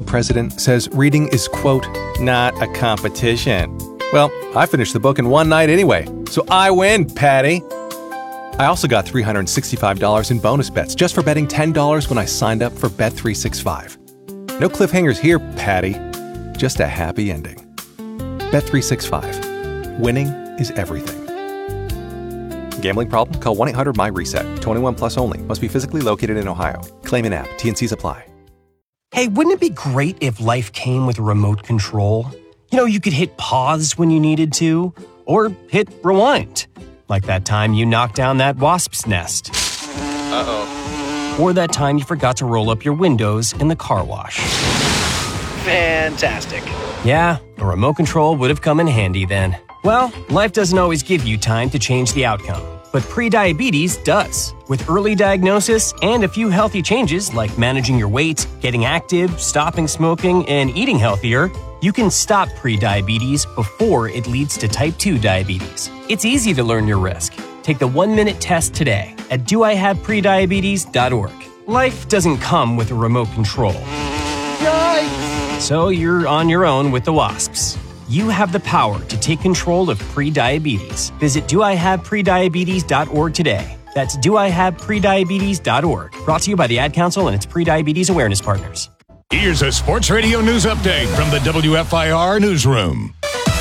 president says reading is, quote, not a competition. Well, I finished the book in one night anyway, so I win, Patty. I also got $365 in bonus bets just for betting $10 when I signed up for Bet365. No cliffhangers here, Patty. Just a happy ending. Bet365. Winning is everything. Gambling problem? Call 1-800-MY-RESET. 21 plus only. Must be physically located in Ohio. Claim in app. T&Cs apply. Hey, wouldn't it be great if life came with a remote control? You know, you could hit pause when you needed to, or hit rewind. Like that time you knocked down that wasp's nest. Uh-oh. Or that time you forgot to roll up your windows in the car wash. Fantastic. Yeah, a remote control would have come in handy then. Well, life doesn't always give you time to change the outcome, but prediabetes does. With early diagnosis and a few healthy changes like managing your weight, getting active, stopping smoking, and eating healthier, you can stop prediabetes before it leads to type 2 diabetes. It's easy to learn your risk. Take the 1-minute test today at doihaveprediabetes.org. Life doesn't come with a remote control. Yikes! So you're on your own with the wasps. You have the power to take control of prediabetes. Visit doihaveprediabetes.org today. That's doihaveprediabetes.org. Brought to you by the Ad Council and its prediabetes awareness partners. Here's a Sports Radio news update from the WFIR Newsroom.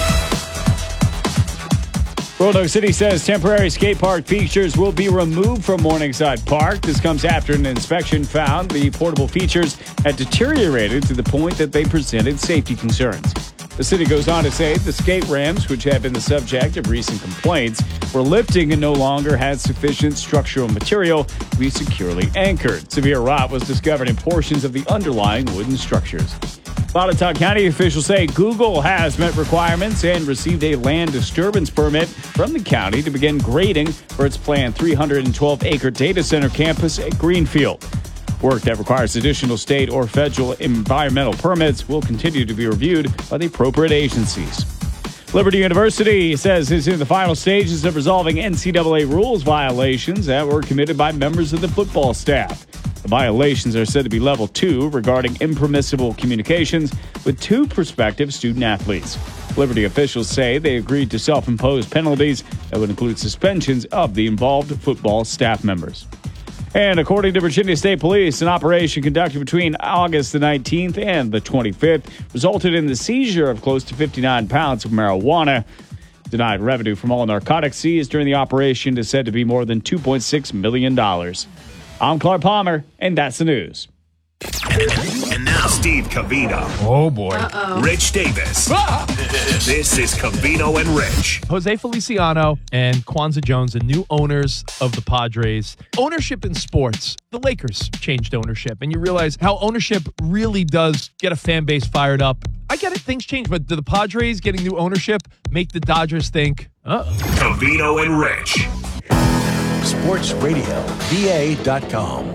Roanoke City says temporary skate park features will be removed from Morningside Park. This comes after an inspection found the portable features had deteriorated to the point that they presented safety concerns. The city goes on to say the skate ramps, which had been the subject of recent complaints, were lifting and no longer had sufficient structural material to be securely anchored. Severe rot was discovered in portions of the underlying wooden structures. Botetourt County officials say Google has met requirements and received a land disturbance permit from the county to begin grading for its planned 312-acre data center campus at Greenfield. Work that requires additional state or federal environmental permits will continue to be reviewed by the appropriate agencies. Liberty University says it's in the final stages of resolving NCAA rules violations that were committed by members of the football staff. The violations are said to be level 2 regarding impermissible communications with 2 prospective student athletes. Liberty officials say they agreed to self-imposed penalties that would include suspensions of the involved football staff members. And according to Virginia State Police, an operation conducted between August the 19th and the 25th resulted in the seizure of close to 59 pounds of marijuana. Denied revenue from all narcotics seized during the operation is said to be more than $2.6 million. I'm Clark Palmer, and that's the news. And now, Steve Covino. Oh, boy. Rich Davis. This is Covino and Rich. Jose Feliciano and Kwanzaa Jones, the new owners of the Padres. Ownership in sports. The Lakers changed ownership, and you realize how ownership really does get a fan base fired up. I get it, things change, but do the Padres getting new ownership make the Dodgers think, Covino and Rich. SportsRadioVA.com.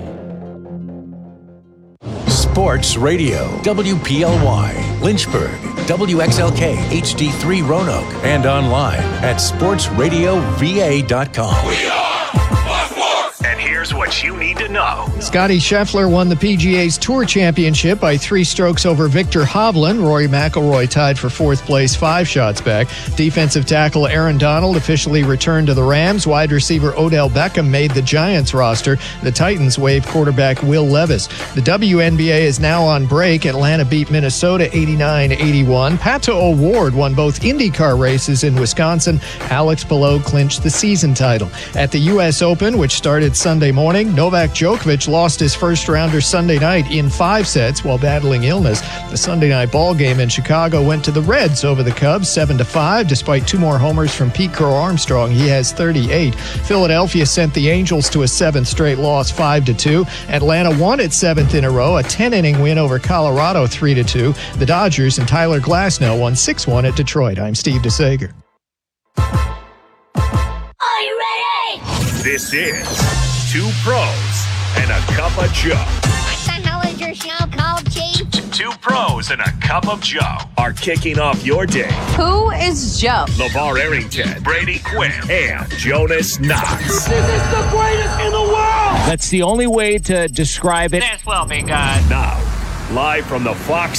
Sports Radio, WPLY, Lynchburg, WXLK, HD3 Roanoke, and online at SportsRadioVA.com. We are sports! And here's what you need to know. Scotty Scheffler won the PGA's Tour Championship by 3 strokes over Victor Hovland. Rory McIlroy tied for 4th place 5 shots back. Defensive tackle Aaron Donald officially returned to the Rams. Wide receiver Odell Beckham made the Giants roster. The Titans waived quarterback Will Levis. The WNBA is now on break. Atlanta beat Minnesota 89-81. Pato O'Ward won both IndyCar races in Wisconsin. Alex Palou clinched the season title. At the U.S. Open, which started Sunday morning, Novak Djokovic lost his first-rounder Sunday night in 5 sets while battling illness. The Sunday night ball game in Chicago went to the Reds over the Cubs 7-5. Despite 2 more homers from Pete Crow Armstrong, he has 38. Philadelphia sent the Angels to a 7th straight loss 5-2. Atlanta won its 7th in a row, a 10-inning win over Colorado 3-2. The Dodgers and Tyler Glasnow won 6-1 at Detroit. I'm Steve DeSager. Are you ready? This is 2 Pros and a Cup of Joe. What the hell is your show called, Chief? 2 Pros and a Cup of Joe are kicking off your day. Who is Joe? LeVar Arrington, Brady Quinn, and Jonas Knox. This is the greatest in the world! That's the only way to describe it. This will be good. Now, live from the Fox